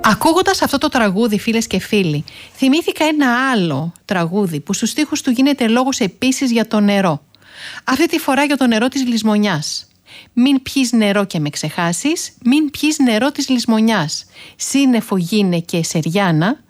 Ακούγοντας αυτό το τραγούδι, φίλες και φίλοι, θυμήθηκα ένα άλλο τραγούδι που στους στίχους του γίνεται λόγος επίσης για το νερό. Αυτή τη φορά για το νερό της λησμονιάς. Μην πιείς νερό και με ξεχάσεις, μην πιείς νερό της λησμονιάς. Σύννεφο γίνε και σεριάνα,